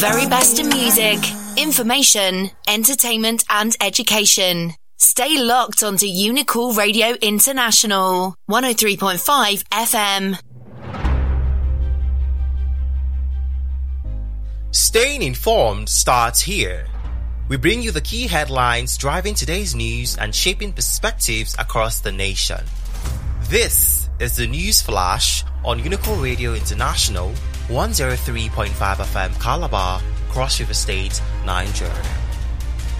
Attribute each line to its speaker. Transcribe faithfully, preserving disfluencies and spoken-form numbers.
Speaker 1: very best in music, information, entertainment and education. Stay locked onto Unicool Radio International, one oh three point five F M.
Speaker 2: Staying informed starts here. We bring you the key headlines driving today's news and shaping perspectives across the nation. This is the News Flash on Unicool Radio International, one oh three point five F M Calabar, Cross River State, Nigeria.